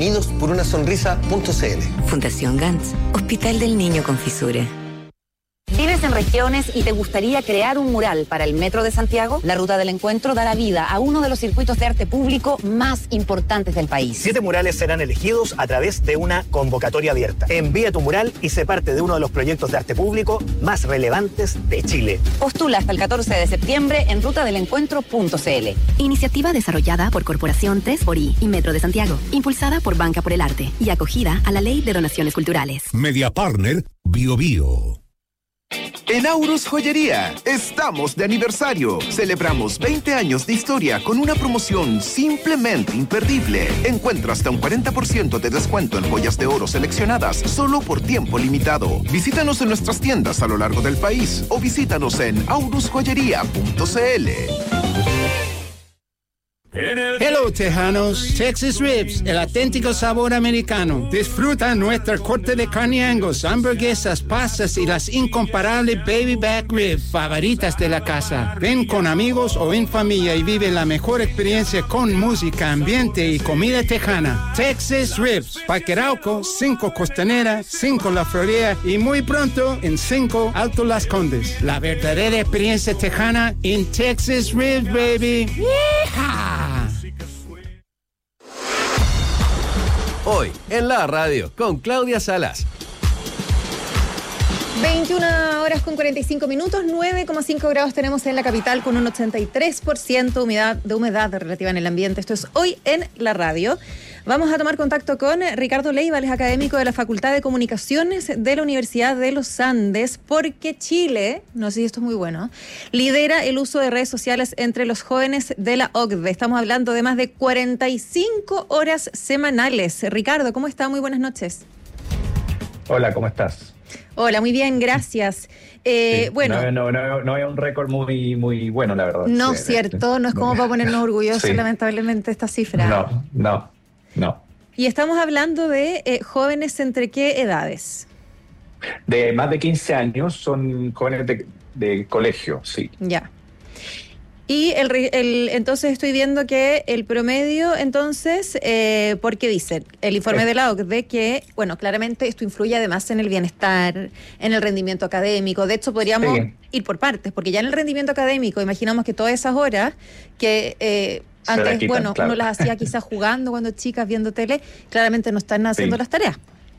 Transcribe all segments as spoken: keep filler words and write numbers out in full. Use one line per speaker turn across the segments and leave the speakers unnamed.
unidos por una sonrisa punto c l.
Fundación Gantz, Hospital del Niño con Fisura. ¿Vives en regiones y te gustaría crear un mural para el Metro de Santiago? La Ruta del Encuentro dará vida a uno de los circuitos de arte público más importantes del país.
Siete murales serán elegidos a través de una convocatoria abierta. Envía tu mural y sé parte de uno de los proyectos de arte público más relevantes de Chile.
Postula hasta el catorce de septiembre en ruta del encuentro punto c l.
Iniciativa desarrollada por Corporación tres por I y Metro de Santiago, impulsada por Banca por el Arte y acogida a la Ley de Donaciones Culturales.
Media Partner Bio Bio.
En Aurus Joyería estamos de aniversario. Celebramos veinte años de historia con una promoción simplemente imperdible. Encuentra hasta un cuarenta por ciento de descuento en joyas de oro seleccionadas solo por tiempo limitado. Visítanos en nuestras tiendas a lo largo del país o visítanos en aurus joyería punto c l.
Hello, tejanos. Texas Ribs, el auténtico sabor americano. Disfruta nuestra corte de carne Angus, hamburguesas, pastas y las incomparables baby back ribs favoritas de la casa. Ven con amigos o en familia y vive la mejor experiencia con música, ambiente y comida tejana. Texas Ribs, Parque Arauco, cinco Costanera, cinco La Florida y muy pronto en cinco Alto Las Condes. La verdadera experiencia tejana en Texas Ribs, baby. ¡Yeehaw!
Hoy en la radio con Claudia Salas.
veintiuna horas con cuarenta y cinco minutos, nueve coma cinco grados tenemos en la capital con un ochenta y tres por ciento humedad, de humedad relativa en el ambiente. Esto es Hoy en la radio. Vamos a tomar contacto con Ricardo Leiva, es académico de la Facultad de Comunicaciones de la Universidad de los Andes, porque Chile, no sé si esto es muy bueno, lidera el uso de redes sociales entre los jóvenes de la O C D E. Estamos hablando de más de cuarenta y cinco horas semanales. Ricardo, ¿cómo está? Muy buenas noches.
Hola, ¿cómo estás?
Hola, muy bien, gracias. Eh,
sí,
bueno,
no, no, no, no es un récord muy, muy bueno, la verdad.
No,
sí,
cierto, no es como para ponernos orgullosos,
sí.
Lamentablemente, esta cifra.
No, no, no.
Y estamos hablando de eh, jóvenes entre qué edades.
De más de quince años, son jóvenes de, de colegio, sí.
Ya. Y el, el entonces estoy viendo que el promedio, entonces, eh, porque dice el informe de la O C D E que, bueno, claramente esto influye además en el bienestar, en el rendimiento académico. De hecho, podríamos sí. ir por partes, porque ya en el rendimiento académico, imaginamos que todas esas horas que eh, antes, quitan, bueno, claro. uno las hacía quizás jugando cuando chicas, viendo tele, claramente no están haciendo sí. las tareas.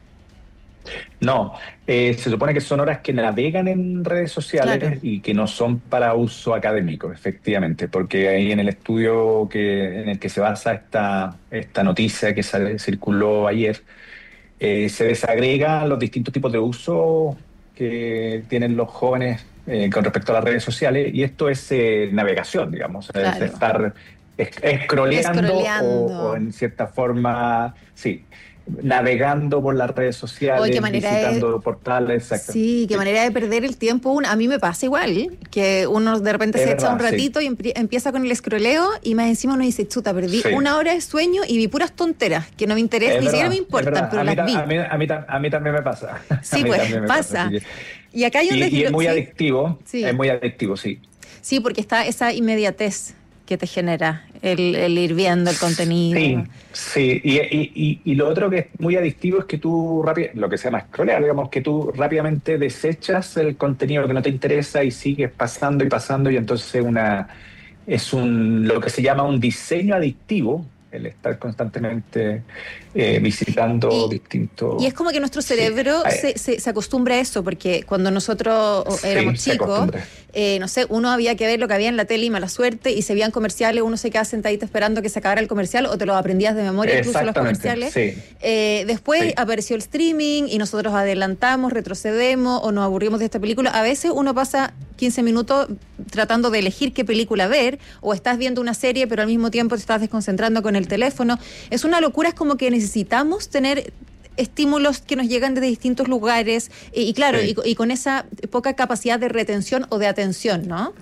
No, eh, se supone que son horas que navegan en redes sociales claro. y que no son para uso académico, efectivamente, porque ahí en el estudio que en el que se basa esta, esta noticia que sale, circuló ayer, eh, se desagrega los distintos tipos de uso que tienen los jóvenes eh, con respecto a las redes sociales, y esto es eh, navegación, digamos, claro. es estar scrolleando o, o en cierta forma, sí, navegando por las redes sociales,
Oye,
visitando
de,
portales. Exacto.
Sí, qué sí. manera de perder el tiempo. A mí me pasa igual, que uno de repente es se verdad, echa un ratito sí. y empie- empieza con el escroleo y más encima uno dice, chuta, perdí sí. una hora de sueño y vi puras tonteras que no me interesan, ni verdad, siquiera me importan, pero
a
las
mí,
vi.
A mí, a, mí, a mí también me pasa.
Sí, pues, pasa. pasa sí. Y acá hay un
y,
desglo-
y es muy
¿sí?
adictivo,
sí.
es muy adictivo, sí.
Sí, porque está esa inmediatez que te genera el, el ir viendo el contenido.
Sí, sí. Y, y, y, y lo otro que es muy adictivo es que tú, rápido, lo que se llama scrollear, digamos, que tú rápidamente desechas el contenido que no te interesa y sigues pasando y pasando, y entonces una es un lo que se llama un diseño adictivo, el estar constantemente eh, visitando
y,
distintos...
Y es como que nuestro cerebro sí. se, se, se acostumbra a eso, porque cuando nosotros éramos sí, chicos, eh, no sé, uno había que ver lo que había en la tele y mala suerte, y se veían comerciales, uno se quedaba sentadito esperando que se acabara el comercial, o te lo aprendías de memoria, incluso los comerciales.
Sí.
Eh, después
sí.
apareció el streaming y nosotros adelantamos, retrocedemos o nos aburrimos de esta película. A veces uno pasa quince minutos tratando de elegir qué película ver, o estás viendo una serie pero al mismo tiempo te estás desconcentrando con el teléfono. Es una locura, es como que necesitamos tener estímulos que nos llegan desde distintos lugares y, y claro, sí. y, y con esa poca capacidad de retención o de atención, ¿no?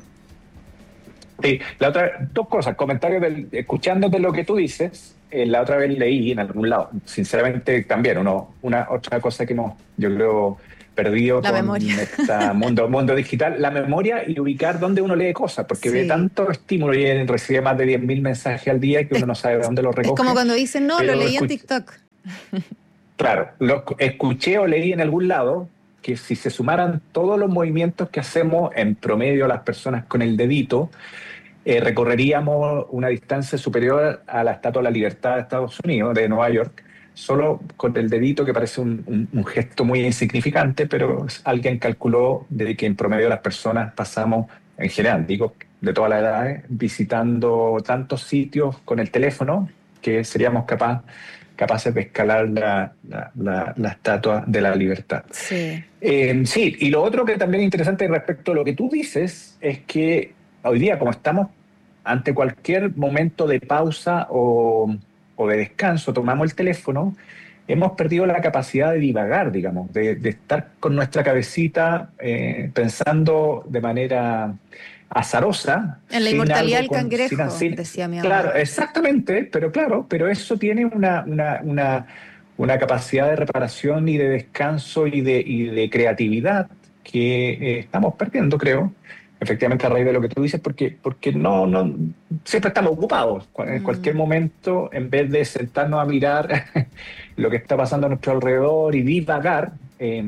Sí, la otra, dos cosas, comentarios del, escuchándote lo que tú dices, eh, la otra vez leí en algún lado, sinceramente también, uno, una otra cosa que hemos, yo creo, perdido
la
con este mundo, mundo digital, la memoria y ubicar dónde uno lee cosas, porque sí. ve tanto estímulo y recibe más de diez mil mensajes al día que uno no sabe de dónde los recoge.
Es como cuando dicen, no, lo leí escuch- en TikTok.
Claro, lo escuché o leí en algún lado que si se sumaran todos los movimientos que hacemos en promedio las personas con el dedito, eh, recorreríamos una distancia superior a la Estatua de la Libertad de Estados Unidos, de Nueva York, solo con el dedito, que parece un, un, un gesto muy insignificante, pero alguien calculó de que en promedio las personas pasamos, en general, digo, de todas las edades, visitando tantos sitios con el teléfono que seríamos capaz, capaces de escalar la, la, la, la Estatua de la Libertad.
Sí.
Eh, sí, y lo otro que también es interesante respecto a lo que tú dices es que hoy día, como estamos ante cualquier momento de pausa o, o de descanso, tomamos el teléfono, hemos perdido la capacidad de divagar, digamos, de, de estar con nuestra cabecita eh, pensando de manera azarosa.
En la
sin
inmortalidad
algo
del
con-
cangrejo,
sin- sin-
decía mi abuela.
Claro, exactamente, pero claro, pero eso tiene una, una, una, una capacidad de reparación y de descanso y de, y de creatividad que eh, estamos perdiendo, creo, efectivamente a raíz de lo que tú dices, porque, porque no, no, siempre estamos ocupados. En
Mm.
cualquier momento, en vez de sentarnos a mirar lo que está pasando a nuestro alrededor y divagar, eh,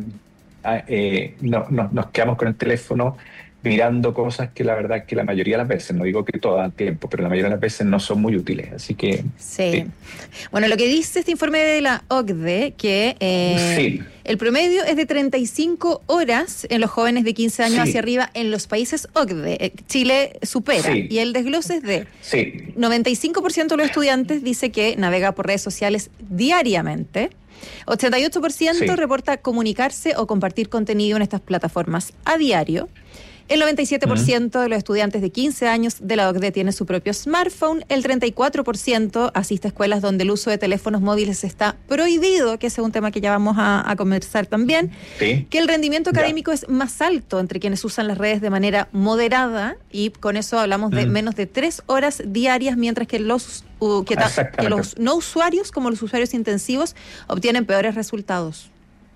eh, no, no, nos quedamos con el teléfono mirando cosas que la verdad es que la mayoría de las veces, no digo que todas al tiempo, pero la mayoría de las veces no son muy útiles. Así que
Sí.
sí.
Bueno, lo que dice este informe de la O C D E, que eh,
Sí.
el promedio es de treinta y cinco horas en los jóvenes de quince años
Sí.
hacia arriba en los países O C D E. Eh, Chile supera.
Sí.
Y el desglose es de
Sí,
noventa y cinco por ciento de los estudiantes dice que navega por redes sociales diariamente. ochenta y ocho por ciento
Sí.
reporta comunicarse o compartir contenido en estas plataformas a diario. El noventa y siete por ciento de los estudiantes de quince años de la O C D E tiene su propio smartphone. El treinta y cuatro por ciento asiste a escuelas donde el uso de teléfonos móviles está prohibido, que ese es un tema que ya vamos a, a conversar también.
sí.
Que el rendimiento
Ya.
académico es más alto entre quienes usan las redes de manera moderada, y con eso hablamos de
Mm.
menos de tres horas diarias, mientras que los, uh, que, ta- que
Exactamente.
los no usuarios, como los usuarios intensivos, obtienen peores resultados.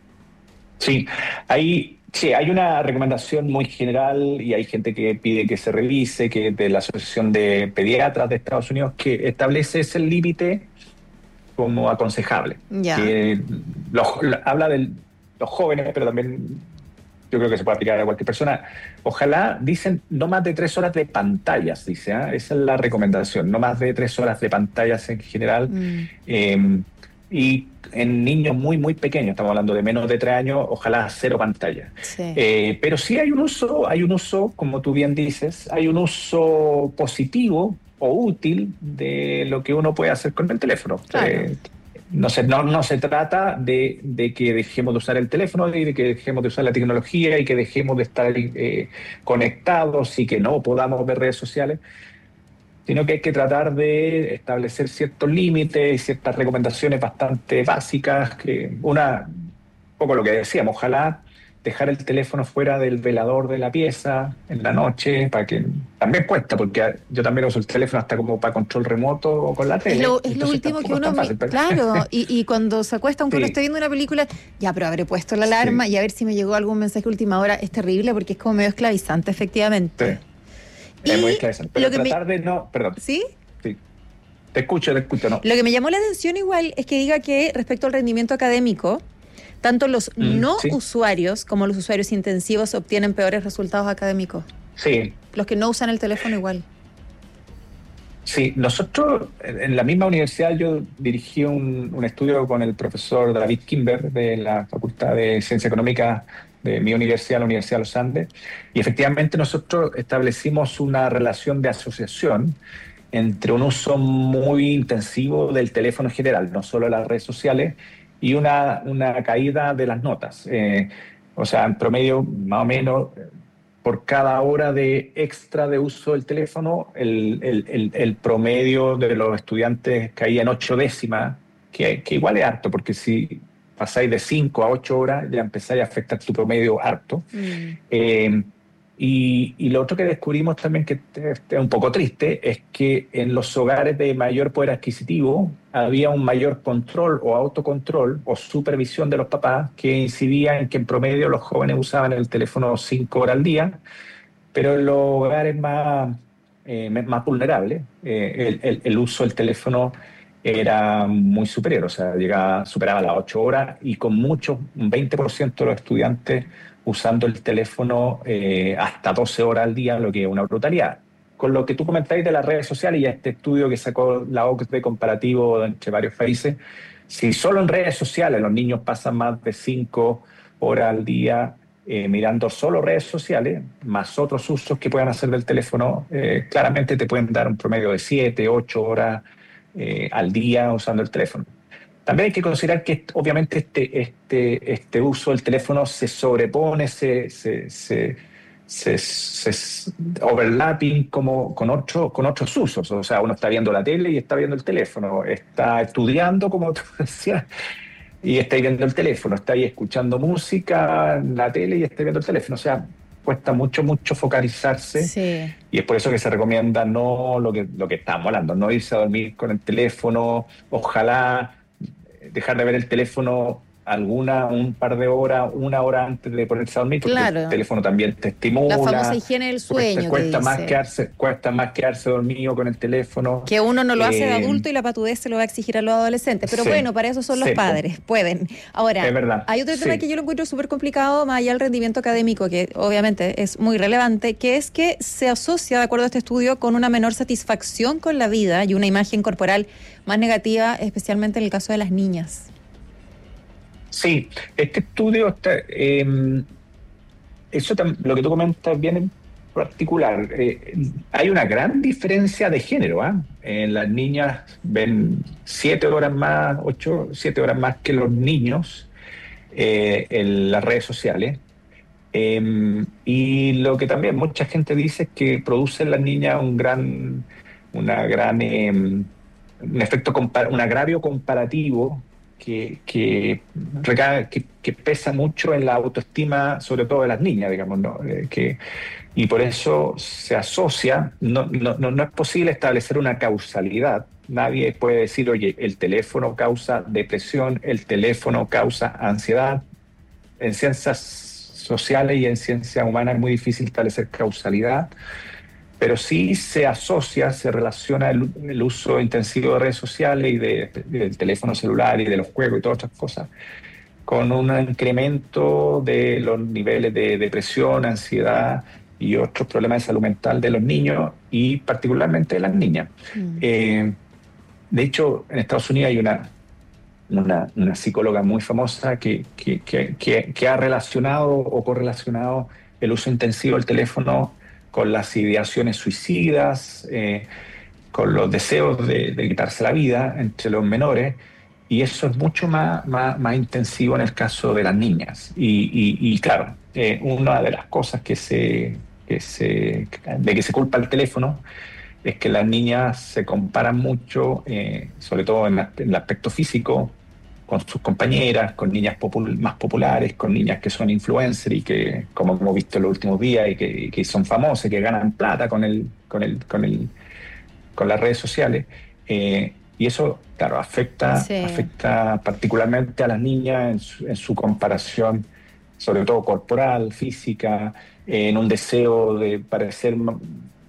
Sí, hay, sí, hay una recomendación muy general y hay gente que pide que se revise, que de la Asociación de Pediatras de Estados Unidos, que establece ese límite como aconsejable.
Ya.
Que los- la- habla de los jóvenes, pero también yo creo que se puede aplicar a cualquier persona. Ojalá, dicen, no más de tres horas de pantallas, dice, ¿ah? Esa es la recomendación, no más de tres horas de pantallas en general.
Mm.
Eh, y en niños muy, muy pequeños, estamos hablando de menos de tres años, ojalá cero pantalla.
Sí.
Eh, pero sí hay un uso, hay un uso, como tú bien dices, hay un uso positivo o útil de lo que uno puede hacer con el teléfono.
Claro.
Eh, no, se, no, no se trata de, de que dejemos de usar el teléfono y de que dejemos de usar la tecnología y que dejemos de estar eh, conectados y que no podamos ver redes sociales, sino que hay que tratar de establecer ciertos límites y ciertas recomendaciones bastante básicas. Que una, un poco lo que decíamos, ojalá dejar el teléfono fuera del velador de la pieza en la noche, para que también cuesta, porque yo también uso el teléfono hasta como para control remoto o con la tele.
Es lo, es lo
Entonces
último que
tampoco es
uno...
tan
mi-
fácil, pero-
Claro, y, y cuando se acuesta, aunque
Sí.
uno esté viendo una película, ya, pero habré puesto la alarma
Sí.
y a ver si me llegó algún mensaje a última hora. Es terrible porque es como medio esclavizante, efectivamente.
Sí. Es
Y
muy interesante. Pero
lo que me-
tratar de no... Perdón.
¿Sí?
Sí. Te escucho, te escucho, no.
Lo que me llamó la atención igual es que diga que respecto al rendimiento académico, tanto los
Mm,
no
sí.
usuarios como los usuarios intensivos obtienen peores resultados académicos.
Sí,
Los que no usan el teléfono igual.
sí. Nosotros, en en la misma universidad, yo dirigí un, un estudio con el profesor David Kimber de la Facultad de Ciencia Económica de mi universidad, la Universidad de los Andes, y efectivamente nosotros establecimos una relación de asociación entre un uso muy intensivo del teléfono en general, no solo las redes sociales, y una, una caída de las notas. Eh, o sea, en promedio, más o menos, por cada hora de extra de uso del teléfono, el, el, el, el promedio de los estudiantes caía en ocho décimas, que, que igual es harto, porque si pasáis de cinco a ocho horas, ya empezáis a afectar tu promedio harto.
Mm.
Eh, y, y lo otro que descubrimos también, que es un poco triste, es que en los hogares de mayor poder adquisitivo había un mayor control o autocontrol o supervisión de los papás, que incidía en que en promedio los jóvenes usaban el teléfono cinco horas al día, pero en los hogares más, eh, más vulnerables, eh, el, el, el uso del teléfono era muy superior, o sea, llegaba, superaba las ocho horas y con muchos, un veinte por ciento de los estudiantes usando el teléfono eh, hasta doce horas al día, lo que es una brutalidad. Con lo que tú comentáis de las redes sociales y este estudio que sacó la O C D E comparativo entre varios países, si solo en redes sociales los niños pasan más de cinco horas al día eh, mirando solo redes sociales, más otros usos que puedan hacer del teléfono, eh, claramente te pueden dar un promedio de siete, ocho horas Eh, al día usando el teléfono. También hay que considerar que obviamente este, este, este uso del teléfono se sobrepone, se, se, se, se, se, se overlapping como con, otro, con otros usos. O sea, uno está viendo la tele y está viendo el teléfono, está estudiando, como tú decías, y está viendo el teléfono, está ahí escuchando música en la tele y está viendo el teléfono. O sea, cuesta mucho, mucho focalizarse, sí. Y es por eso que se recomienda no lo que, lo que estábamos hablando, no irse a dormir con el teléfono, ojalá dejar de ver el teléfono alguna, un par de horas, una hora antes de ponerse a dormir, porque claro. El teléfono también te estimula.
La famosa higiene del sueño.
Cuesta,
que
más
dice.
quedarse, cuesta más quedarse dormido con el teléfono.
Que uno no lo
eh,
hace de adulto y la patudez se lo va a exigir a los adolescentes. Pero
sí,
bueno, para eso son los
sí,
padres, pueden. Ahora,
es verdad,
hay otro tema
sí.
que yo lo encuentro súper complicado, más allá del rendimiento académico, que obviamente es muy relevante, que es que se asocia, de acuerdo a este estudio, con una menor satisfacción con la vida y una imagen corporal más negativa, especialmente en el caso de las niñas.
Sí, este estudio, está, eh, eso lo que tú comentas bien en particular, eh, hay una gran diferencia de género. ¿eh? En las niñas ven siete horas más, ocho, siete horas más que los niños eh, en las redes sociales. Eh, y lo que también mucha gente dice es que produce en las niñas un gran, una gran, eh, un efecto, compar- un agravio comparativo Que, que, recae, que, que pesa mucho en la autoestima, sobre todo de las niñas, digamos, ¿no? Eh, que, y por eso se asocia, no, no, no, no es posible establecer una causalidad. Nadie puede decir, oye, el teléfono causa depresión, el teléfono causa ansiedad. En ciencias sociales y en ciencia humana es muy difícil establecer causalidad, pero sí se asocia, se relaciona el, el uso intensivo de redes sociales y de, de, del teléfono celular y de los juegos y todas otras cosas, con un incremento de los niveles de depresión, ansiedad y otros problemas de salud mental de los niños y particularmente de las niñas. Mm. Eh, de hecho, en Estados Unidos hay una, una, una psicóloga muy famosa que, que, que, que, que ha relacionado o correlacionado el uso intensivo del teléfono con las ideaciones suicidas, eh, con los deseos de, de quitarse la vida entre los menores, y eso es mucho más, más, más intensivo en el caso de las niñas. Y, y, y claro, eh, una de las cosas que se, que se, de que se culpa el teléfono es que las niñas se comparan mucho, eh, sobre todo en, la, en el aspecto físico, con sus compañeras, con niñas popul- más populares, con niñas que son influencers y que, como hemos visto en los últimos días, y que, y que son famosas, que ganan plata con el, con el, con el, con las redes sociales. Eh, y eso, claro, afecta, sí. afecta particularmente a las niñas en su, en su comparación, sobre todo corporal, física, eh, en un deseo de parecer más,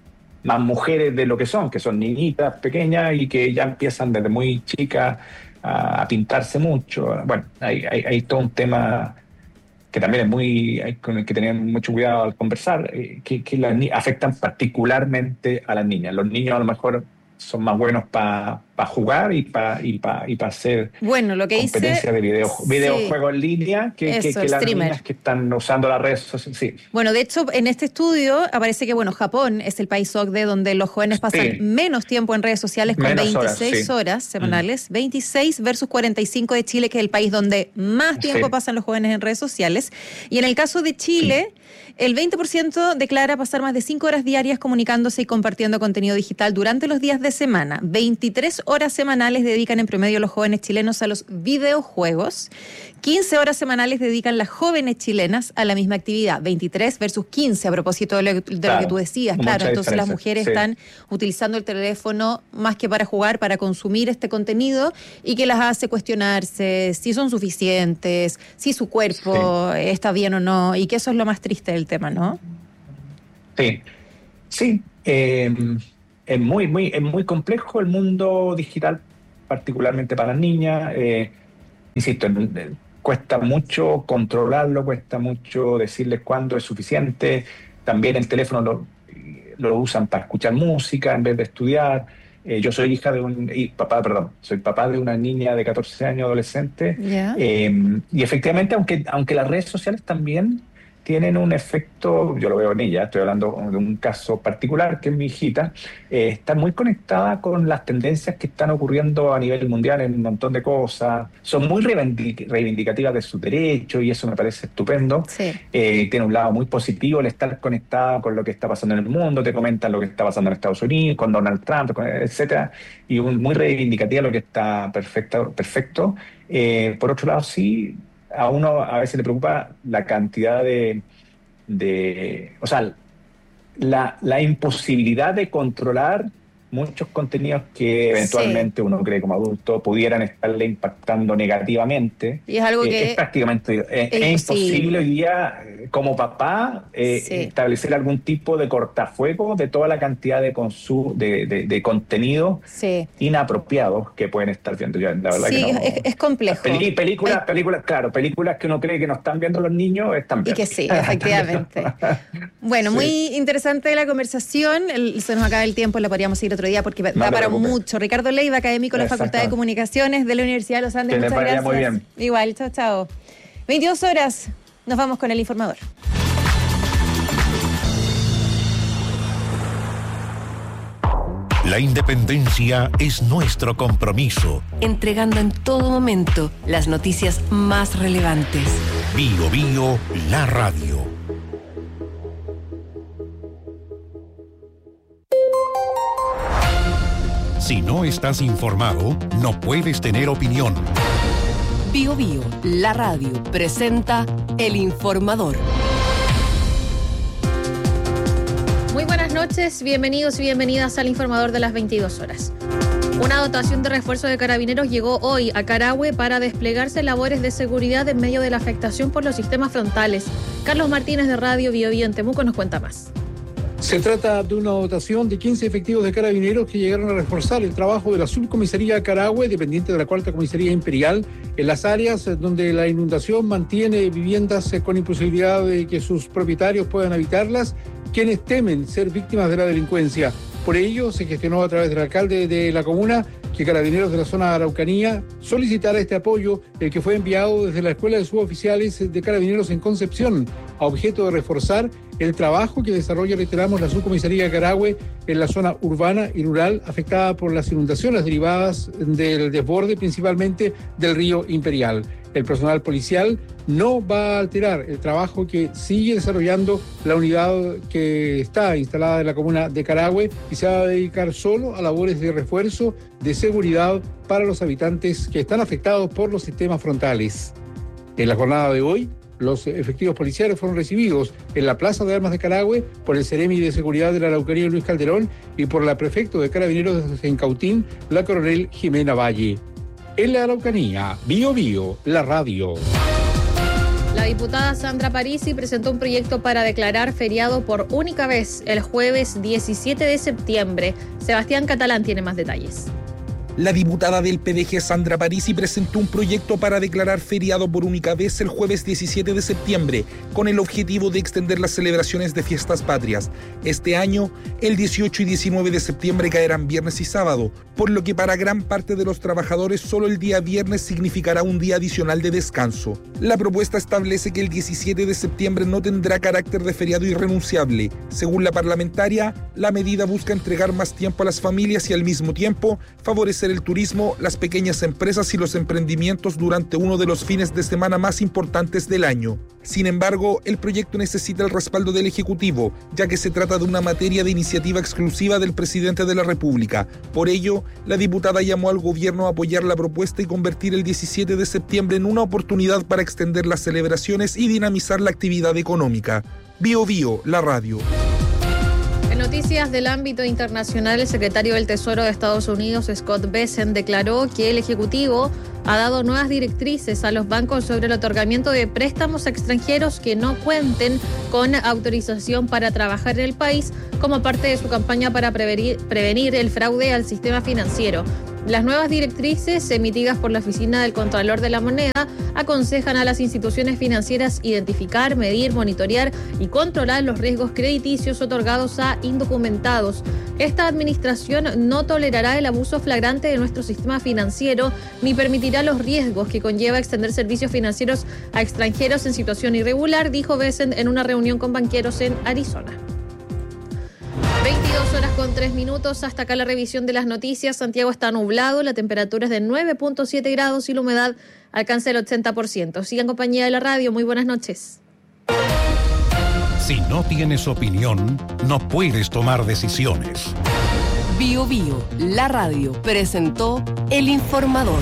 más mujeres de lo que son, que son niñitas pequeñas y que ya empiezan desde muy chicas a pintarse mucho. Bueno, hay, hay, hay todo un tema que también es muy, hay con el que tener mucho cuidado al conversar, eh, que, que las ni- afectan particularmente a las niñas. Los niños a lo mejor son más buenos para pa jugar y para y pa, y pa hacer
bueno, lo que
competencia
dice,
de video,
sí.
videojuegos en línea que,
Eso,
que, que las
streamer.
niñas que están usando las redes sociales. Sí.
Bueno, de hecho, en este estudio aparece que, bueno, Japón es el país O C D E donde los jóvenes pasan
Sí.
menos tiempo en redes sociales, con
Menos
veintiséis
horas, sí.
horas semanales, mm. veintiséis versus cuarenta y cinco de Chile, que es el país donde más tiempo
Sí.
pasan los jóvenes en redes sociales. Y en el caso de Chile, sí. el veinte por ciento declara pasar más de cinco horas diarias comunicándose y compartiendo contenido digital durante los días de semana. veintitrés horas semanales dedican en promedio los jóvenes chilenos a los videojuegos. quince horas semanales dedican las jóvenes chilenas a la misma actividad. veintitrés versus quince, a propósito de lo, de claro, lo que tú decías. Claro, entonces las mujeres sí. están utilizando el teléfono más que para jugar, para consumir este contenido, y que las hace cuestionarse si son suficientes, si su cuerpo sí. está bien o no, y que eso es lo más triste del tema, ¿no?
Sí, sí. Eh, es muy, muy, es muy complejo el mundo digital particularmente para las niñas. Eh, insisto, eh, cuesta mucho controlarlo, cuesta mucho decirles cuándo es suficiente. También el teléfono lo, lo usan para escuchar música en vez de estudiar. Eh, yo soy hija de un... Y papá, perdón, soy papá de una niña de catorce años, adolescente.
Yeah.
Eh, y efectivamente, aunque, aunque las redes sociales también tienen un efecto, yo lo veo en ella, estoy hablando de un caso particular, que es mi hijita, eh, está muy conectada con las tendencias que están ocurriendo a nivel mundial en un montón de cosas, son muy reivindic- reivindicativas de sus derechos y eso me parece estupendo.
Sí.
Eh, tiene un lado muy positivo el estar conectada con lo que está pasando en el mundo, te comentan lo que está pasando en Estados Unidos, con Donald Trump, con, etcétera, y un, muy reivindicativa lo que está perfecto. perfecto. Eh, por otro lado, sí, a uno a veces le preocupa la cantidad de, de o sea, la, la imposibilidad de controlar muchos contenidos que eventualmente sí. uno cree como adulto pudieran estarle impactando negativamente.
Y es algo que...
Eh, es prácticamente es, es imposible hoy día, como papá, eh, sí. establecer algún tipo de cortafuego de toda la cantidad de, consu- de, de, de contenido sí. inapropiados que pueden estar viendo. Yo, la verdad
sí,
que no,
es, es complejo.
Peli- películas, películas, claro, películas que uno cree que no están viendo los niños, están viendo.
Y que sí, efectivamente. Bueno, sí. muy interesante la conversación. El, se nos acaba el tiempo, la podríamos seguir otro día porque no da para preocupes. Mucho. Ricardo Leiva, académico de la Facultad de Comunicaciones de la Universidad de los Andes.
Que
muchas gracias.
Muy bien.
Igual, chao, chao. veintidós horas, nos vamos con el informador.
La independencia es nuestro compromiso.
Entregando en todo momento las noticias más relevantes.
Bio Bio, la radio. Si no estás informado, no puedes tener opinión.
Bio Bio, la radio, presenta El Informador.
Muy buenas noches, bienvenidos y bienvenidas al Informador de las veintidós horas. Una dotación de refuerzo de carabineros llegó hoy a Carahue para desplegarse labores de seguridad en medio de la afectación por los sistemas frontales. Carlos Martínez de Radio Bio Bio en Temuco nos cuenta más.
Se trata de una dotación de quince efectivos de carabineros que llegaron a reforzar el trabajo de la subcomisaría Carahue, dependiente de la cuarta comisaría imperial, en las áreas donde la inundación mantiene viviendas con imposibilidad de que sus propietarios puedan habitarlas, quienes temen ser víctimas de la delincuencia. Por ello, se gestionó a través del alcalde de la comuna que Carabineros de la zona de Araucanía solicitara este apoyo, el que fue enviado desde la Escuela de Suboficiales de Carabineros en Concepción, a objeto de reforzar el trabajo que desarrolla, reiteramos, la subcomisaría de Carahue en la zona urbana y rural afectada por las inundaciones derivadas del desborde principalmente del río Imperial. El personal policial no va a alterar el trabajo que sigue desarrollando la unidad que está instalada en la comuna de Carahue y se va a dedicar solo a labores de refuerzo de seguridad para los habitantes que están afectados por los sistemas frontales. En la jornada de hoy, los efectivos policiales fueron recibidos en la Plaza de Armas de Carahue por el Seremi de Seguridad de la Araucanía Luis Calderón y por la prefecto de Carabineros de Cautín, la coronel Jimena Valle. En la Araucanía, Bio Bio, la radio.
La diputada Sandra Parisi presentó un proyecto para declarar feriado por única vez el jueves diecisiete de septiembre. Sebastián Catalán tiene más detalles.
La diputada del P D G Sandra Parisi presentó un proyecto para declarar feriado por única vez el jueves diecisiete de septiembre, con el objetivo de extender las celebraciones de fiestas patrias. Este año, el dieciocho y diecinueve de septiembre caerán viernes y sábado, por lo que para gran parte de los trabajadores solo el día viernes significará un día adicional de descanso. La propuesta establece que el diecisiete de septiembre no tendrá carácter de feriado irrenunciable. Según la parlamentaria, la medida busca entregar más tiempo a las familias y al mismo tiempo favorecer el turismo, las pequeñas empresas y los emprendimientos durante uno de los fines de semana más importantes del año. Sin embargo, el proyecto necesita el respaldo del Ejecutivo, ya que se trata de una materia de iniciativa exclusiva del presidente de la República. Por ello, la diputada llamó al gobierno a apoyar la propuesta y convertir el diecisiete de septiembre en una oportunidad para extender las celebraciones y dinamizar la actividad económica. Bio Bio, la radio.
En noticias del ámbito internacional, el secretario del Tesoro de Estados Unidos, Scott Bessent, declaró que el Ejecutivo ha dado nuevas directrices a los bancos sobre el otorgamiento de préstamos extranjeros que no cuenten con autorización para trabajar en el país como parte de su campaña para prevenir, prevenir el fraude al sistema financiero.
Las nuevas directrices emitidas por la Oficina del Contralor de la Moneda aconsejan a las instituciones financieras identificar, medir, monitorear y controlar los riesgos crediticios otorgados a indocumentados. Esta administración no tolerará el abuso flagrante de nuestro sistema financiero ni permitirá los riesgos que conlleva extender servicios financieros a extranjeros en situación irregular, dijo Bessent en una reunión con banqueros en Arizona. veintidós horas con tres minutos, hasta acá la revisión de las noticias. Santiago está nublado, la temperatura es de nueve punto siete grados y la humedad alcanza el ochenta por ciento. Sigan en compañía de la radio, muy buenas noches.
Si no tienes opinión, no puedes tomar decisiones.
Bio Bio, la radio, presentó El Informador.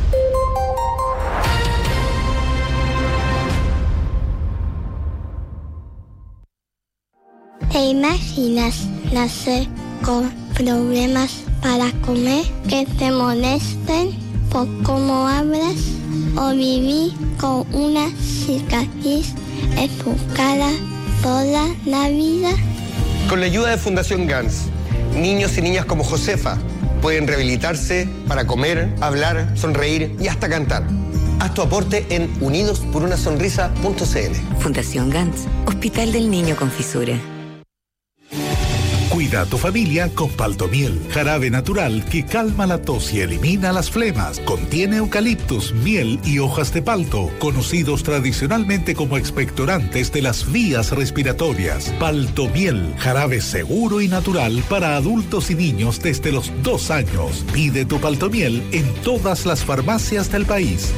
¿Te imaginas nacer con problemas para comer, que te molesten por cómo hablas o vivir con una cicatriz en tu cara toda la vida?
Con la ayuda de Fundación Gans, niños y niñas como Josefa pueden rehabilitarse para comer, hablar, sonreír y hasta cantar. Haz tu aporte en unidos por una sonrisa punto c l.
Fundación Gantz, Hospital del Niño con Fisura.
Cuida a tu familia con Paltomiel, jarabe natural que calma la tos y elimina las flemas. Contiene eucaliptus, miel y hojas de palto, conocidos tradicionalmente como expectorantes de las vías respiratorias. Paltomiel, jarabe seguro y natural para adultos y niños desde los dos años. Pide tu Paltomiel en todas las farmacias del país.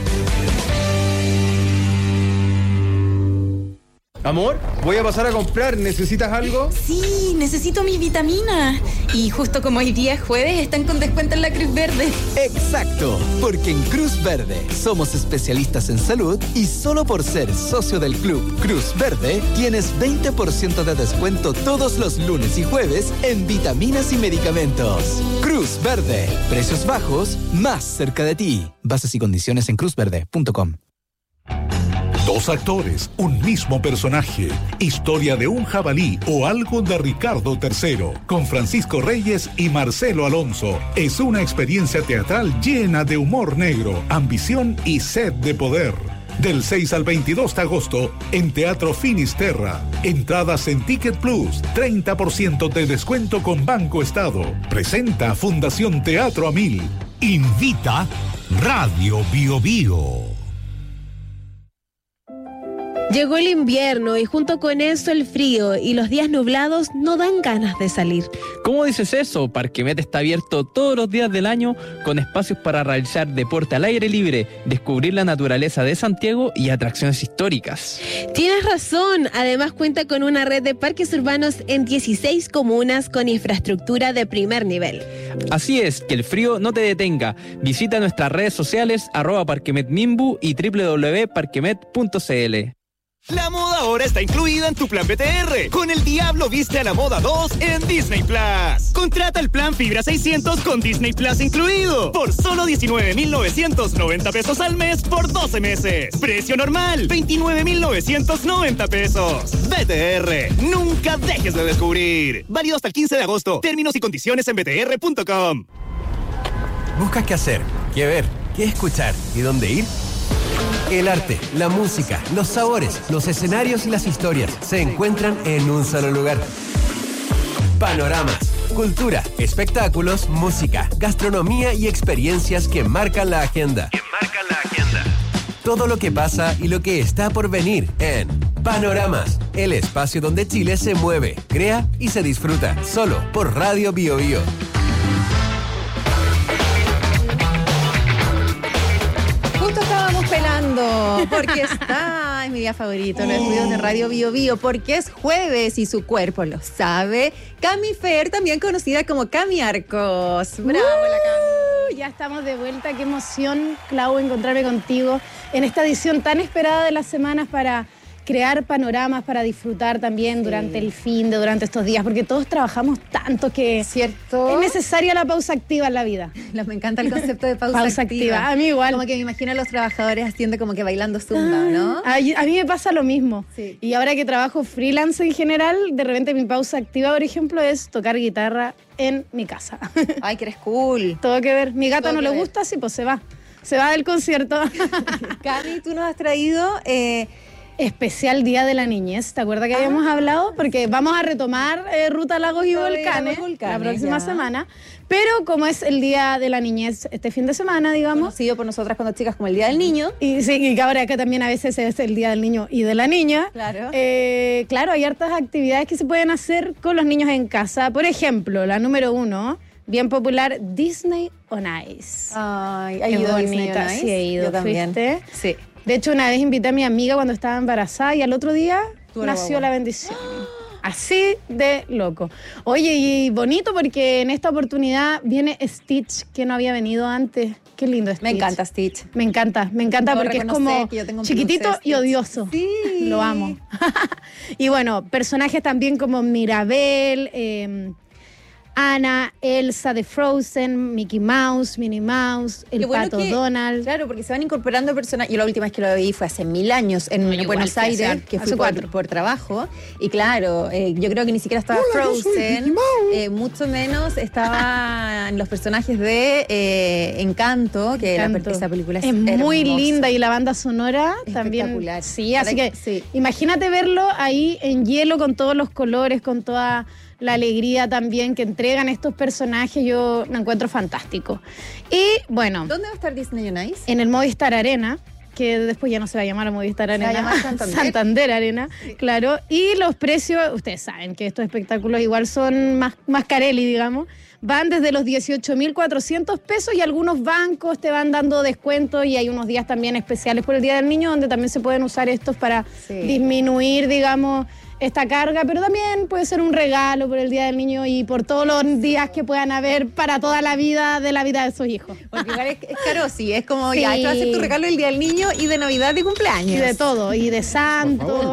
Amor, voy a pasar a comprar. ¿Necesitas algo?
Sí, necesito mis vitaminas. Y justo como hoy día es jueves, están con descuento en la Cruz Verde.
Exacto, porque en Cruz Verde somos especialistas en salud y solo por ser socio del club Cruz Verde tienes veinte por ciento de descuento todos los lunes y jueves en vitaminas y medicamentos. Cruz Verde, precios bajos, más cerca de ti. Bases y condiciones en cruz verde punto com.
Dos actores, un mismo personaje. Historia de un jabalí o algo de Ricardo tercero. Con Francisco Reyes y Marcelo Alonso. Es una experiencia teatral llena de humor negro, ambición y sed de poder. Del seis al veintidós de agosto en Teatro Finisterra. Entradas en Ticket Plus. treinta por ciento de descuento con Banco Estado. Presenta Fundación Teatro a Mil. Invita Radio Bio Bio.
Llegó el invierno y junto con eso el frío y los días nublados no dan ganas de salir.
¿Cómo dices eso? Parquemet está abierto todos los días del año con espacios para realizar deporte al aire libre, descubrir la naturaleza de Santiago y atracciones históricas.
Tienes razón, además cuenta con una red de parques urbanos en dieciséis comunas con infraestructura de primer nivel.
Así es, que el frío no te detenga. Visita nuestras redes sociales arroba parquemetmimbu y doble u doble u doble u punto parquemet punto c l.
La moda ahora está incluida en tu plan B T R. Con El Diablo Viste a la Moda dos en Disney Plus. Contrata el plan Fibra seiscientos con Disney Plus incluido. Por solo diecinueve mil novecientos noventa pesos al mes por doce meses. Precio normal, veintinueve mil novecientos noventa pesos. B T R, nunca dejes de descubrir. Válido hasta el quince de agosto. Términos y condiciones en b t r punto com.
¿Buscas qué hacer, qué ver, qué escuchar y dónde ir? El arte, la música, los sabores, los escenarios y las historias se encuentran en un solo lugar. Panoramas, cultura, espectáculos, música, gastronomía y experiencias que marcan la agenda. Que marcan la agenda. Todo lo que pasa y lo que está por venir en Panoramas, el espacio donde Chile se mueve, crea y se disfruta, solo por Radio Bio Bio.
Justo estábamos pelando, porque está, es mi día favorito, en los estudios de Radio Bio Bio, porque es jueves y su cuerpo lo sabe. Cami Fer, también conocida como Cami Arcos. ¡Bravo, uh, la Cami!
Ya estamos de vuelta, qué emoción, Clau, encontrarme contigo en esta edición tan esperada de las semanas para
crear panoramas para disfrutar también durante el fin de, durante estos días, porque todos trabajamos tanto que
¿cierto?
Es necesaria la pausa activa en la vida.
Me encanta el concepto de pausa,
pausa activa.
activa.
A mí igual.
Como que me imagino a los trabajadores haciendo como que bailando zumba, ¿no?
A, a mí me pasa lo mismo. Sí. Y ahora que trabajo freelance en general, de repente mi pausa activa, por ejemplo, es tocar guitarra en mi casa.
Ay, que eres cool.
Todo que ver. Mi gata
Todo
no le
ver.
gusta, sí, pues se va. Se va del concierto.
Cami, tú nos has traído... Eh,
especial Día de la Niñez, ¿te acuerdas que habíamos ah, hablado? Porque vamos a retomar eh, Ruta Lagos y Volcanes, volcanes la próxima ya. semana, pero como es el Día de la Niñez este fin de semana, digamos.
Conocido por nosotras cuando chicas como el Día del Niño.
Y sí, y que ahora que también a veces es el Día del Niño y de la Niña.
Claro.
Eh, claro, hay hartas actividades que se pueden hacer con los niños en casa. Por ejemplo, la número uno, bien popular, Disney on Ice.
Ay, ¿ha ido a Disney on Ice?
Sí, he ido.
Yo también.
¿Fuiste?
Sí.
De hecho, una vez invité a mi amiga cuando estaba embarazada y al otro día
Tú
nació la bendición. Así de loco. Oye, y bonito porque en esta oportunidad viene Stitch, que no había venido antes. Qué lindo Stitch.
Me encanta Stitch.
Me encanta, me encanta
Debo
porque es como chiquitito y odioso.
Sí.
Lo amo. Y bueno, personajes también como Mirabel, eh, Anna, Elsa de Frozen, Mickey Mouse, Minnie Mouse, el
bueno
Pato
que,
Donald.
Claro, porque se van incorporando personajes. Yo la última vez que lo vi fue hace mil años en
no,
Buenos Aires,
hace,
que
hace
fui por, por trabajo. Y claro, eh, yo creo que ni siquiera estaba
Hola,
Frozen, eh, mucho menos estaban los personajes de eh, Encanto, que
Encanto.
La, esa película es,
es muy
hermosa.
linda y la banda sonora también.
Espectacular.
Sí, así
Para
que,
que sí.
Imagínate verlo ahí en hielo con todos los colores, con toda la alegría también que entregan estos personajes, yo lo encuentro fantástico. Y bueno,
¿dónde va a estar Disney on Ice?
En el Movistar Arena, que después ya no se va a llamar Movistar Arena,
se va a llamar Santander,
Santander Arena, sí. Claro. Y los precios, ustedes saben que estos espectáculos igual son más, más carelli, digamos, van desde los dieciocho mil cuatrocientos pesos y algunos bancos te van dando descuentos y hay unos días también especiales por el Día del Niño donde también se pueden usar estos para sí. disminuir, digamos, esta carga, pero también puede ser un regalo por el Día del Niño y por todos los días que puedan haber para toda la vida de la vida de sus hijos.
Porque igual es, es caro, sí, es como,
sí.
ya, esto va a ser tu regalo del Día del Niño y de Navidad y cumpleaños.
Y de todo, y de santo,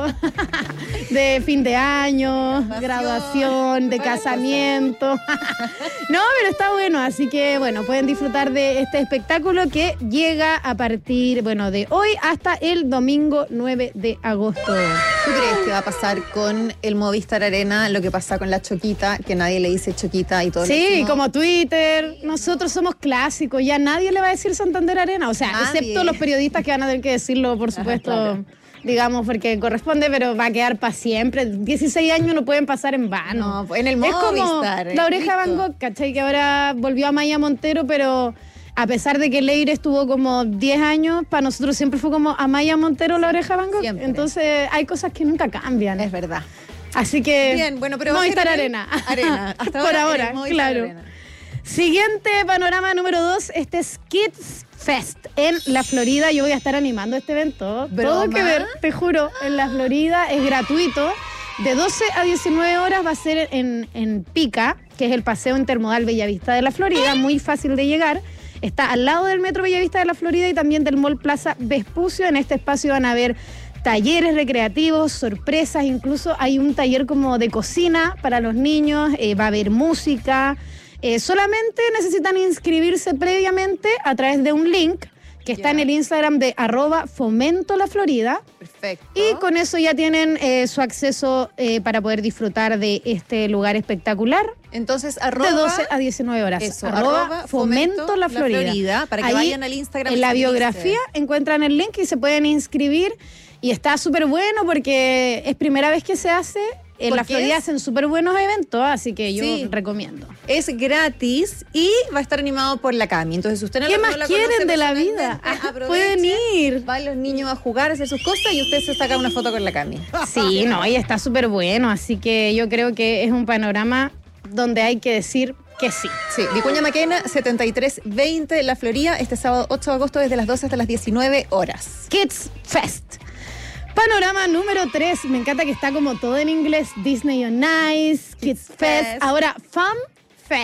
de fin de año, graduación, graduación de casamiento. No, pero está bueno, así que bueno, pueden disfrutar de este espectáculo que llega a partir, bueno, de hoy hasta el domingo nueve de agosto.
¿Tú crees que va a pasar con el Movistar Arena lo que pasa con la Choquita, que nadie le dice Choquita y todo?
Sí, como Twitter, nosotros somos clásicos, ya nadie le va a decir Santander Arena, o sea, nadie. Excepto los periodistas que van a tener que decirlo, por supuesto. Ajá, claro. Digamos, porque corresponde, pero va a quedar para siempre. dieciséis años no pueden pasar en vano.
No, en el Movistar.
Es como la oreja de Van Gogh, ¿cachai? Que ahora volvió a Maya Montero, pero a pesar de que Leire estuvo como diez años, para nosotros siempre fue como Amaya Montero, la oreja de Van Gogh. Siempre. Entonces hay cosas que nunca cambian.
Es verdad.
Así que
bien, bueno, pero
Movistar Arena.
Arena. Hasta
por
ahora,
ahora, claro. Arena. Siguiente panorama número dos, este es Kids Fest en la Florida. Yo voy a estar animando este evento. ¿Broma? Todo que ver, te juro, en la Florida. Es gratuito. De doce a diecinueve horas va a ser en, en Pica, que es el Paseo Intermodal Bellavista de la Florida. Muy fácil de llegar. Está al lado del Metro Bellavista de la Florida y también del Mall Plaza Vespucio. En este espacio van a haber talleres recreativos, sorpresas, incluso hay un taller como de cocina para los niños, eh, va a haber música. Eh, solamente necesitan inscribirse previamente a través de un link que está yeah. en el Instagram de arroba Fomento La Florida.
Perfecto.
Y con eso ya tienen eh, su acceso eh, para poder disfrutar de este lugar espectacular.
Entonces, arroba...
De doce a diecinueve horas.
Eso,
arroba,
arroba
Fomento, Fomento La Florida.
La Florida. Para que
ahí,
vayan al Instagram.
En la biografía encuentran el link y se pueden inscribir. Y está súper bueno porque es primera vez que se hace. En la Florida es? hacen súper buenos eventos, así que yo sí. recomiendo.
Es gratis y va a estar animado por la Cami. Entonces, usted no
¿Qué
lo,
más
no la
quieren de la vida? Ah, pueden ir.
Van los niños a jugar, a hacer sus cosas y usted se saca una foto con la Cami.
Sí, no, y está súper bueno, así que yo creo que es un panorama donde hay que decir que sí.
Sí, Vicuña Maquena, setenta y tres veinte, La Florida, este sábado ocho de agosto desde las doce hasta las diecinueve horas.
Kids Fest. Panorama número tres, me encanta que está como todo en inglés, Disney on Ice, Kids Fest, Fest. Ahora Fun Fest,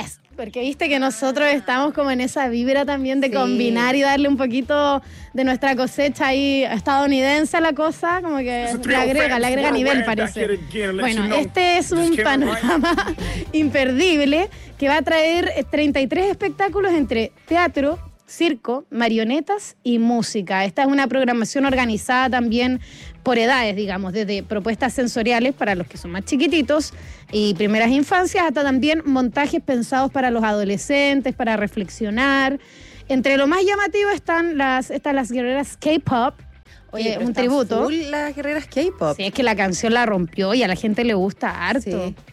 porque viste que nosotros estamos como en esa vibra también de sí. combinar y darle un poquito de nuestra cosecha ahí estadounidense a la cosa, como que le agrega, le agrega nivel, parece. Bueno, este es un panorama imperdible que va a traer treinta y tres espectáculos entre teatro, circo, marionetas y música. Esta es una programación organizada también por edades, digamos, desde propuestas sensoriales para los que son más chiquititos y primeras infancias, hasta también montajes pensados para los adolescentes, para reflexionar. Entre lo más llamativo están las, están las guerreras K-pop.
Oye,
un tributo.
Full las guerreras K-pop.
Sí, es que la canción la rompió y a la gente le gusta harto. Sí.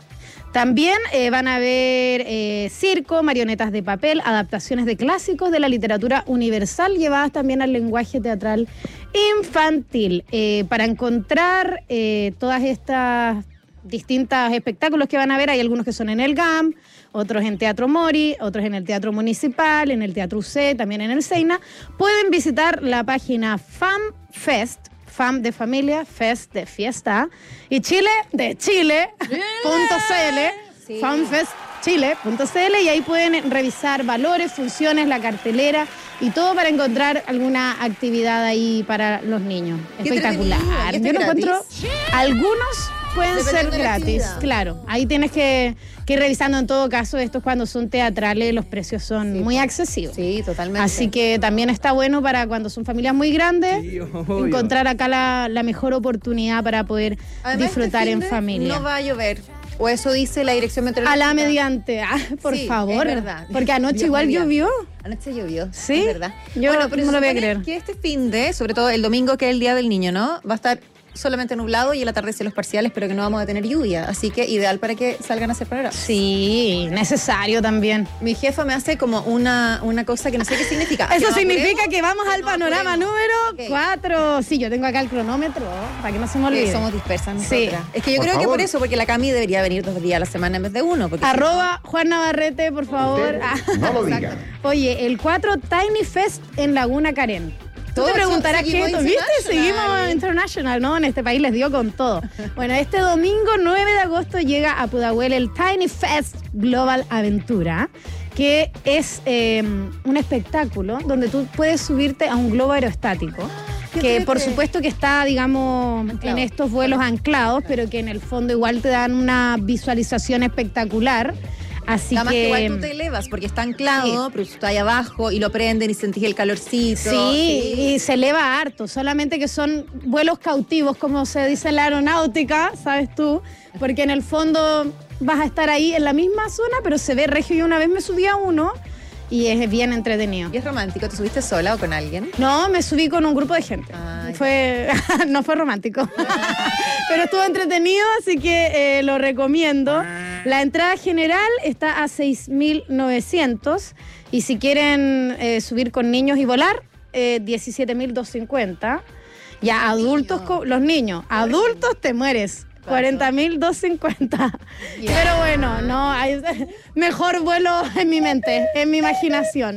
También eh, van a ver eh, circo, marionetas de papel, adaptaciones de clásicos de la literatura universal llevadas también al lenguaje teatral infantil. Eh, para encontrar eh, todas estas distintos espectáculos que van a ver, hay algunos que son en el G A M, otros en Teatro Mori, otros en el Teatro Municipal, en el Teatro U C, también en el Seina. Pueden visitar la página FamFest, Fam de familia, Fest de fiesta, y Chile de Chile punto c l, sí. famfest chile punto c l, y ahí pueden revisar valores, funciones, la cartelera y todo para encontrar alguna actividad ahí para los niños. Espectacular. Yo lo encuentro, algunos pueden Dependiendo ser gratis, claro. Ahí tienes que, que ir revisando. En todo caso, estos cuando son teatrales, los precios son sí, muy accesibles.
Sí, totalmente.
Así que también está bueno para cuando son familias muy grandes, sí, encontrar acá la, la mejor oportunidad para poder Además, disfrutar este en familia.
No va a llover. O eso dice la dirección meteorológica.
A la mediante. Ah, por
sí,
favor.
Es verdad.
Porque anoche Dios igual mío. llovió.
Anoche llovió.
Sí.
Es verdad.
Yo bueno, pero no lo voy a creer.
Que este fin de, sobre todo el domingo, que es el Día del Niño, ¿no? Va a estar solamente nublado y el atardecer los parciales, pero que no vamos a tener lluvia. Así que ideal para que salgan a hacer panoramas.
Sí, necesario también.
Mi jefa me hace como una, una cosa que no sé qué significa.
Eso significa que vamos al panorama número cuatro. Okay. Sí, yo tengo acá el cronómetro, para que no se me olvide.
Que somos dispersas nosotras.
Sí.
Es que yo por creo favor. que por eso, porque la Cami debería venir dos días a la semana en vez de uno.
Arroba si no... Juan Navarrete, por favor.
No lo diga.
Oye, el cuatro Tiny Fest en Laguna Carén. Tú te preguntarás qué es esto, ¿viste? Seguimos international, ¿no? En este país les dio con todo. Bueno, este domingo nueve de agosto llega a Pudahuel el Tiny Fest Global Aventura, que es eh, un espectáculo donde tú puedes subirte a un globo aerostático, que por supuesto que está, digamos, anclado. En estos vuelos anclados, pero que en el fondo igual te dan una visualización espectacular. Así
Además
que,
que igual tú te elevas porque está anclado, sí. pero tú estás ahí abajo y lo prenden y sentís el calorcito.
Sí, sí, y se eleva harto, solamente que son vuelos cautivos, como se dice en la aeronáutica, ¿sabes tú? Porque en el fondo vas a estar ahí en la misma zona, pero se ve regio. Y una vez me subí a uno y es bien entretenido.
¿Y es romántico? ¿Te subiste sola o con alguien?
No, me subí con un grupo de gente. Ay. Fue No fue romántico. Pero estuvo entretenido, así que eh, lo recomiendo. La entrada general está a seis mil novecientos y si quieren eh, subir con niños y volar, eh, diecisiete mil doscientos cincuenta. Ya adultos, con, los niños, adultos te mueres. cuarenta mil doscientos cincuenta. Yeah. Pero bueno, no hay mejor vuelo en mi mente, en mi imaginación.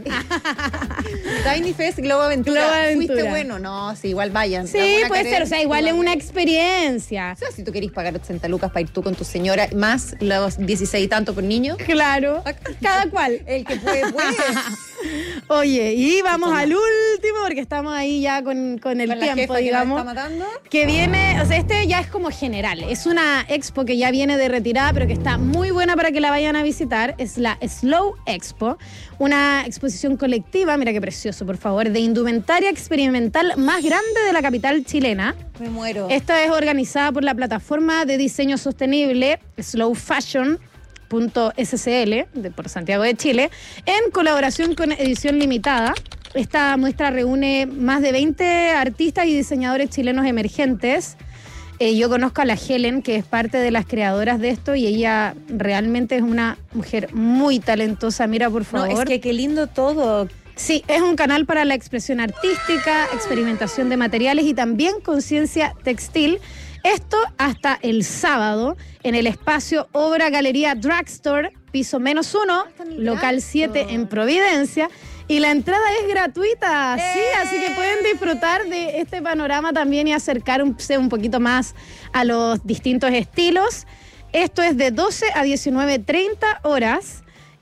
Tiny Fest Globo Aventura.
Globo Aventura.
¿Fuiste bueno? No, sí, igual vayan.
Sí, puede ser, o sea, igual es una experiencia.
O sea, si tú querís pagar ochenta lucas para ir tú con tu señora, más los dieciséis y tanto por niño.
Claro, cada cual.
El que puede, puede.
Oye, y vamos al último, porque estamos ahí ya con, con el
con
tiempo, digamos.
Que, está matando.
que viene, o sea, este ya es como general. Es una expo que ya viene de retirada, pero que está muy buena para que la vayan a visitar. Es la Slow Expo, una exposición colectiva, mira qué precioso, por favor, de indumentaria experimental más grande de la capital chilena.
Me muero.
Esta es organizada por la plataforma de diseño sostenible Slow Fashion. .scl, de, por Santiago de Chile, en colaboración con Edición Limitada. Esta muestra reúne más de veinte artistas y diseñadores chilenos emergentes. Eh, yo conozco a la Helen, que es parte de las creadoras de esto, y ella realmente es una mujer muy talentosa. Mira, por favor.
No, es que qué lindo todo.
Sí, es un canal para la expresión artística, experimentación de materiales y también conciencia textil. Esto hasta el sábado en el espacio Obra Galería Drugstore, piso menos uno, local siete en Providencia. Y la entrada es gratuita, ¡eh! Sí, así que pueden disfrutar de este panorama también y acercarse un poquito más a los distintos estilos. Esto es de doce a diecinueve treinta horas.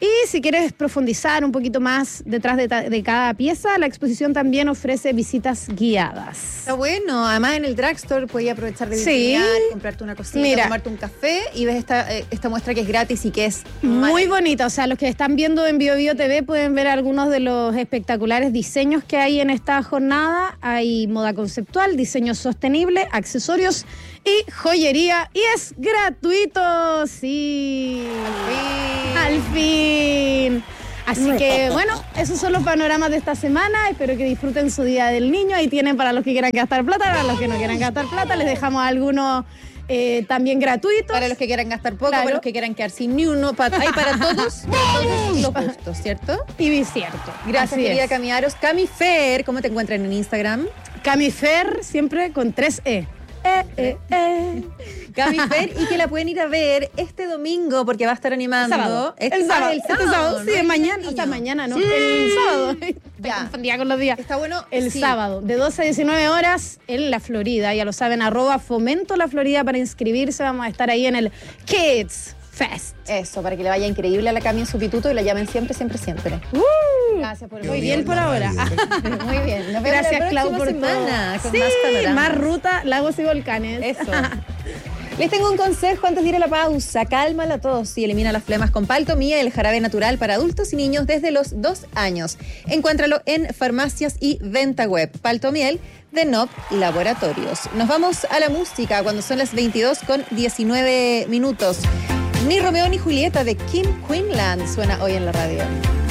Y si quieres profundizar un poquito más detrás de, ta- de cada pieza, la exposición también ofrece visitas guiadas.
Está bueno, además en el drugstore puedes aprovechar de
Sí.
vitrinear, comprarte una cosita,
Mira.
tomarte un café y ves esta, eh, esta muestra que es gratis y que es
Muy bonita, o sea, los que están viendo en Bio Bio T V pueden ver algunos de los espectaculares diseños que hay en esta jornada. Hay moda conceptual, diseño sostenible, accesorios y joyería. Y es gratuito, sí. Al fin. Al fin. Así que, bueno, esos son los panoramas de esta semana. Espero que disfruten su Día del Niño. Ahí tienen para los que quieran gastar plata, para los que no quieran gastar plata. Les dejamos algunos eh, también gratuitos.
Para los que quieran gastar poco,
Claro.
para los que quieran quedar sin ni uno. Para, hay para todos, para todos los gustos, ¿cierto?
Y cierto.
Gracias,
Así
querida
es.
Cami Aros. Cami Fer, ¿cómo te encuentran en Instagram?
Camifer, siempre con tres E. Eh, eh, eh.
Cami Fer, y que la pueden ir a ver este domingo porque va a estar animando.
Sábado.
Este-
El sábado.
ah, el
Este
sábado,
sábado, sí,
¿no?
es
El
mañana.
niño.
O sea, mañana, ¿no?
Sí.
El sábado. Me
Ya.
confundía con los días.
Está bueno.
El
sí.
sábado, de doce a diecinueve horas en la Florida. Ya lo saben, arroba Fomento la Florida para inscribirse. Vamos a estar ahí en el Kids Fest.
Eso, para que le vaya increíble a la Cami en su pituto y la llamen siempre, siempre, siempre.
Uh,
Gracias por el
Muy bien por ahora.
Muy bien. Nos vemos
Gracias,
la
Clau,
próxima
por
semana
todo.
con
Sí,
más panoramas.
más ruta, lagos y volcanes.
Eso. Les tengo un consejo antes de ir a la pausa. Calma la tos y elimina las flemas con Paltomía, el jarabe natural para adultos y niños desde los dos años. Encuéntralo en farmacias y venta web. Paltomiel de N O P Laboratorios. Nos vamos a la música cuando son las veintidós con diecinueve minutos. Ni Romeo ni Julieta de Kim Quinlan suena hoy en la radio.